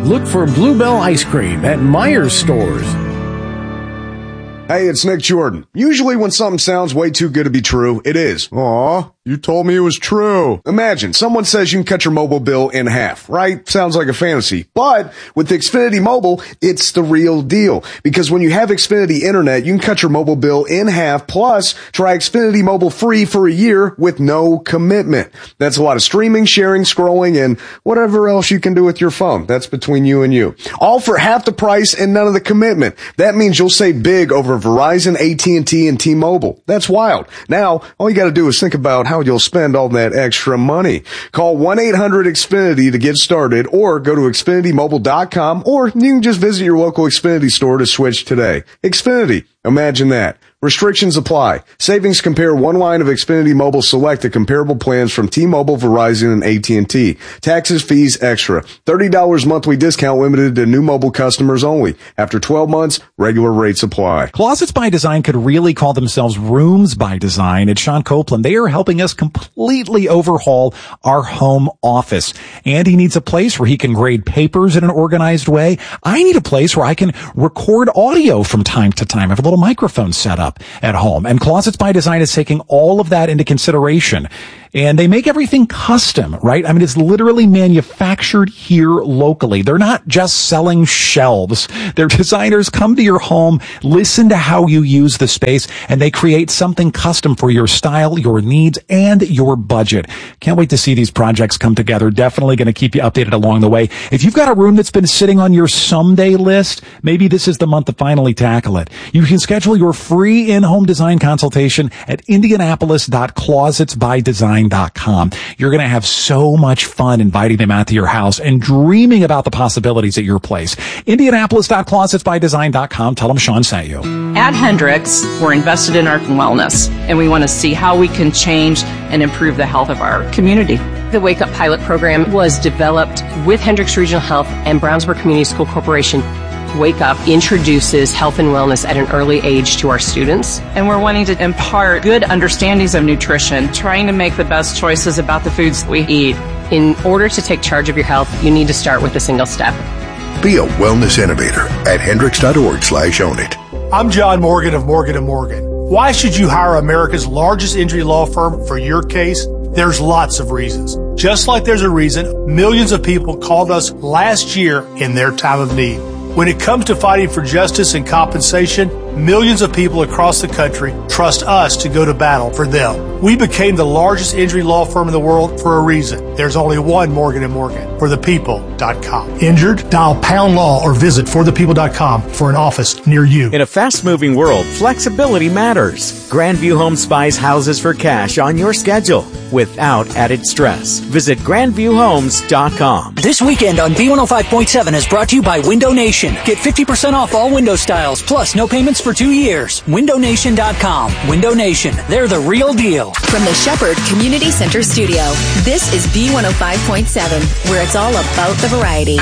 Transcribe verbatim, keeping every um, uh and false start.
Look for Bluebell Ice Cream at Myers Stores. Hey, it's Nick Jordan. Usually when something sounds way too good to be true, it is. Aw, you told me it was true. Imagine someone says you can cut your mobile bill in half, right? Sounds like a fantasy. But with Xfinity Mobile, it's the real deal. Because when you have Xfinity Internet, you can cut your mobile bill in half, plus try Xfinity Mobile free for a year with no commitment. That's a lot of streaming, sharing, scrolling, and whatever else you can do with your phone. That's between you and you. All for half the price and none of the commitment. That means you'll save big over Verizon, A T and T, and T-Mobile. That's wild. Now, all you gotta do is think about how you'll spend all that extra money. Call one eight hundred X Finity to get started, or go to Xfinity Mobile dot com, or you can just visit your local Xfinity store to switch today. Xfinity. Imagine that. Restrictions apply. Savings compare one line of Xfinity Mobile Select to comparable plans from T-Mobile, Verizon, and A T and T. Taxes, fees, extra. thirty dollars monthly discount limited to new mobile customers only. After twelve months, regular rates apply. Closets by Design could really call themselves Rooms by Design. At Sean Copeland, they are helping us completely overhaul our home office. Andy needs a place where he can grade papers in an organized way. I need a place where I can record audio from time to time. I have a little microphone set up at home. And Closets by Design is taking all of that into consideration. And they make everything custom, right? I mean, it's literally manufactured here locally. They're not just selling shelves. Their designers come to your home, listen to how you use the space, and they create something custom for your style, your needs, and your budget. Can't wait to see these projects come together. Definitely going to keep you updated along the way. If you've got a room that's been sitting on your someday list, maybe this is the month to finally tackle it. You can schedule your free in-home design consultation at indianapolis dot closets by design dot com. You're going to have so much fun inviting them out to your house and dreaming about the possibilities at your place. indianapolis dot closets by design dot com. Tell them Sean sent you. At Hendricks, we're invested in our wellness, and we want to see how we can change and improve the health of our community. The Wake Up Pilot Program was developed with Hendricks Regional Health and Brownsburg Community School Corporation. Wake Up introduces health and wellness at an early age to our students. And we're wanting to impart good understandings of nutrition, trying to make the best choices about the foods we eat. In order to take charge of your health, you need to start with a single step. Be a wellness innovator at hendricks dot org slash own it. I'm John Morgan of Morgan and Morgan. Why should you hire America's largest injury law firm for your case? There's lots of reasons. Just like there's a reason millions of people called us last year in their time of need. When it comes to fighting for justice and compensation, millions of people across the country trust us to go to battle for them. We became the largest injury law firm in the world for a reason. There's only one Morgan and Morgan, for the people dot com. Injured? Dial pound law or visit for the people dot com for an office near you. In a fast-moving world, flexibility matters. Grandview Homes buys houses for cash on your schedule without added stress. Visit grandview homes dot com. This weekend on B one oh five point seven is brought to you by Window Nation. Get fifty percent off all window styles, plus no payments for two years. window nation dot com. Window Nation. They're the real deal. From the Shepherd Community Center Studio, this is B one oh five point seven, where it's all about the variety.